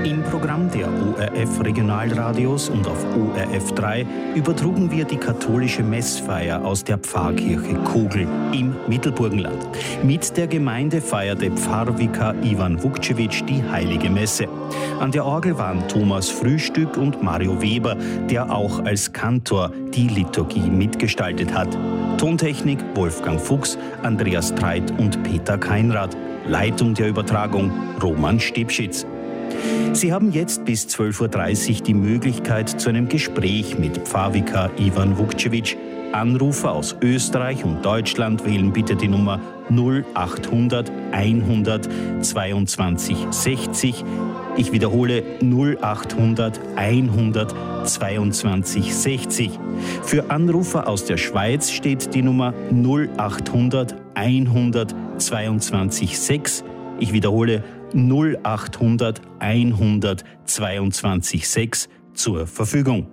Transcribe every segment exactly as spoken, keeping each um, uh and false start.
Im Programm der O R F-Regionalradios und auf O R F drei übertrugen wir die katholische Messfeier aus der Pfarrkirche Kogl im Mittelburgenland. Mit der Gemeinde feierte Pfarrvikar Ivan Vukcevic die Heilige Messe. An der Orgel waren Thomas Frühstück und Mario Weber, der auch als Kantor die Liturgie mitgestaltet hat. Tontechnik Wolfgang Fuchs, Andreas Treit und Peter Keinrad. Leitung der Übertragung Roman Stipschitz. Sie haben jetzt bis zwölf Uhr dreißig die Möglichkeit zu einem Gespräch mit Pfarrvikar Ivan Vukcevic. Anrufer aus Österreich und Deutschland wählen bitte die Nummer null achthundert einhundert zweiundzwanzig sechzig. Ich wiederhole null achthundert einhundert zweiundzwanzig sechzig. Für Anrufer aus der Schweiz steht die Nummer null achthundert einhundert zweiundzwanzig sechs. Ich wiederhole null achthundert einhundert zweiundzwanzig sechs zur Verfügung.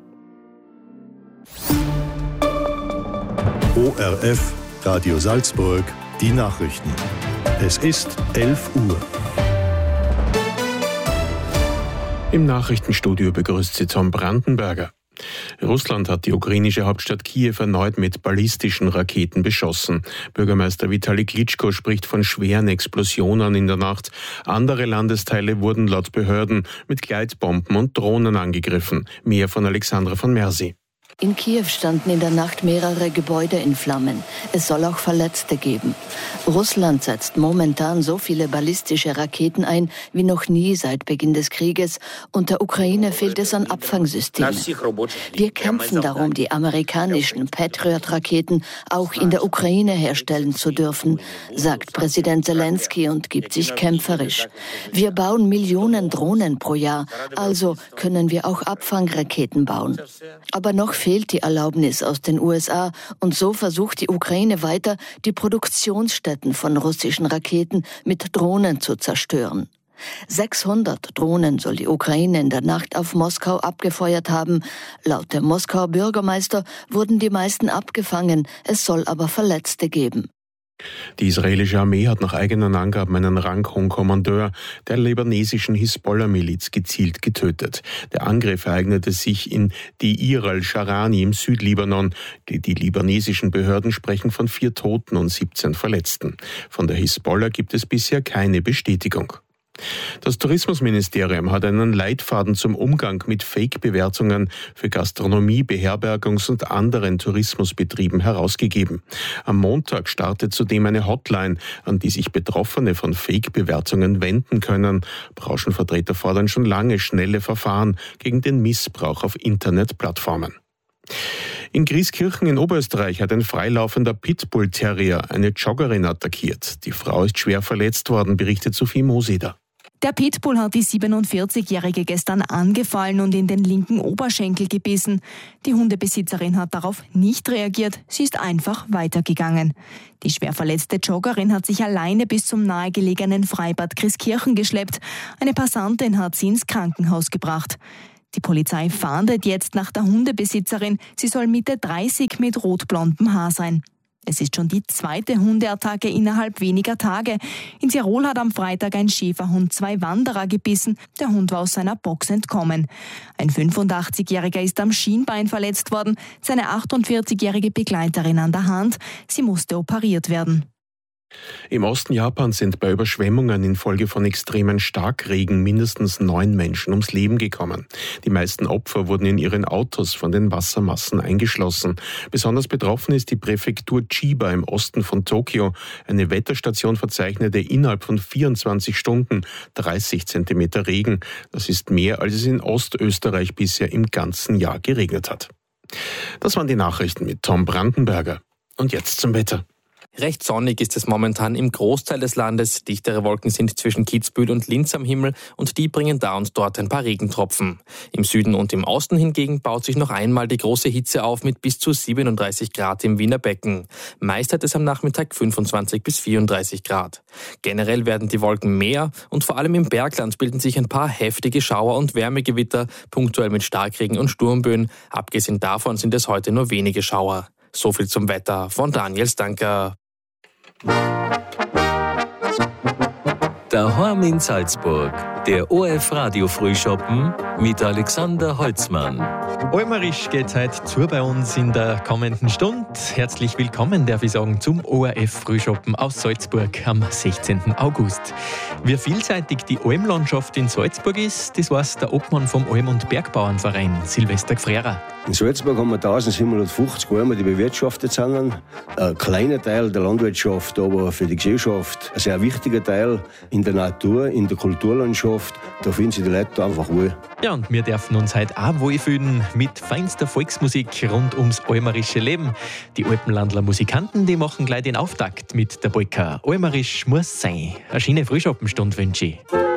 O R F Radio Salzburg, die Nachrichten. Es ist elf Uhr. Im Nachrichtenstudio begrüßt Sie Tom Brandenberger. Russland hat die ukrainische Hauptstadt Kiew erneut mit ballistischen Raketen beschossen. Bürgermeister Vitali Klitschko spricht von schweren Explosionen in der Nacht. Andere Landesteile wurden laut Behörden mit Gleitbomben und Drohnen angegriffen. Mehr von Alexandra von Mersi. In Kiew standen in der Nacht mehrere Gebäude in Flammen. Es soll auch Verletzte geben. Russland setzt momentan so viele ballistische Raketen ein wie noch nie seit Beginn des Krieges. Und der Ukraine fehlt es an Abfangsystemen. Wir kämpfen darum, die amerikanischen Patriot-Raketen auch in der Ukraine herstellen zu dürfen, sagt Präsident Zelensky und gibt sich kämpferisch. Wir bauen Millionen Drohnen pro Jahr, also können wir auch Abfangraketen bauen. Aber noch fehlt die Erlaubnis aus den U S A und so versucht die Ukraine weiter, die Produktionsstätten von russischen Raketen mit Drohnen zu zerstören. sechshundert Drohnen soll die Ukraine in der Nacht auf Moskau abgefeuert haben. Laut dem Moskauer Bürgermeister wurden die meisten abgefangen, es soll aber Verletzte geben. Die israelische Armee hat nach eigenen Angaben einen ranghohen Kommandeur der libanesischen Hisbollah-Miliz gezielt getötet. Der Angriff ereignete sich in Deir al-Sharani im Südlibanon. Die, die libanesischen Behörden sprechen von vier Toten und siebzehn Verletzten. Von der Hisbollah gibt es bisher keine Bestätigung. Das Tourismusministerium hat einen Leitfaden zum Umgang mit Fake-Bewertungen für Gastronomie, Beherbergungs- und anderen Tourismusbetrieben herausgegeben. Am Montag startet zudem eine Hotline, an die sich Betroffene von Fake-Bewertungen wenden können. Branchenvertreter fordern schon lange schnelle Verfahren gegen den Missbrauch auf Internetplattformen. In Grieskirchen in Oberösterreich hat ein freilaufender Pitbull-Terrier eine Joggerin attackiert. Die Frau ist schwer verletzt worden, berichtet Sophie Moseder. Der Pitbull hat die siebenundvierzigjährige gestern angefallen und in den linken Oberschenkel gebissen. Die Hundebesitzerin hat darauf nicht reagiert, sie ist einfach weitergegangen. Die schwer verletzte Joggerin hat sich alleine bis zum nahegelegenen Freibad Grieskirchen geschleppt. Eine Passantin hat sie ins Krankenhaus gebracht. Die Polizei fahndet jetzt nach der Hundebesitzerin. Sie soll Mitte dreißig mit rot-blondem Haar sein. Es ist schon die zweite Hundeattacke innerhalb weniger Tage. In Tirol hat am Freitag ein Schäferhund zwei Wanderer gebissen. Der Hund war aus seiner Box entkommen. Ein fünfundachtzigjähriger ist am Schienbein verletzt worden, seine achtundvierzigjährige Begleiterin an der Hand. Sie musste operiert werden. Im Osten Japans sind bei Überschwemmungen infolge von extremen Starkregen mindestens neun Menschen ums Leben gekommen. Die meisten Opfer wurden in ihren Autos von den Wassermassen eingeschlossen. Besonders betroffen ist die Präfektur Chiba im Osten von Tokio. Eine Wetterstation verzeichnete innerhalb von vierundzwanzig Stunden dreißig Zentimeter Regen. Das ist mehr, als es in Ostösterreich bisher im ganzen Jahr geregnet hat. Das waren die Nachrichten mit Tom Brandenberger. Und jetzt zum Wetter. Recht sonnig ist es momentan im Großteil des Landes. Dichtere Wolken sind zwischen Kitzbühel und Linz am Himmel und die bringen da und dort ein paar Regentropfen. Im Süden und im Osten hingegen baut sich noch einmal die große Hitze auf mit bis zu siebenunddreißig Grad im Wiener Becken. Meist hat es am Nachmittag fünfundzwanzig bis vierunddreißig Grad. Generell werden die Wolken mehr und vor allem im Bergland bilden sich ein paar heftige Schauer und Wärmegewitter, punktuell mit Starkregen und Sturmböen. Abgesehen davon sind es heute nur wenige Schauer. So viel zum Wetter von Daniel Stanker. Daheim in Salzburg. Der O R F Radio Frühschoppen mit Alexander Holzmann. Almerisch geht's heute zu bei uns in der kommenden Stunde. Herzlich willkommen, darf ich sagen, zum O R F Frühschoppen aus Salzburg am sechzehnten August. Wie vielseitig die Almlandschaft in Salzburg ist, das weiß der Obmann vom Alm- und Bergbauernverein, Silvester Gfrera. In Salzburg haben wir eintausendsiebenhundertfünfzig Almen, die bewirtschaftet sind. Ein kleiner Teil der Landwirtschaft, aber für die Gesellschaft ein sehr wichtiger Teil. In der Natur, in der Kulturlandschaft, da finden sich die Leute einfach wohl. Ja, und wir dürfen uns heute auch wohlfühlen mit feinster Volksmusik rund ums almerische Leben. Die Alpenlandler Musikanten, die machen gleich den Auftakt mit der Polka. Almerisch muss sein. Eine schöne Frühschoppenstunde wünsche ich.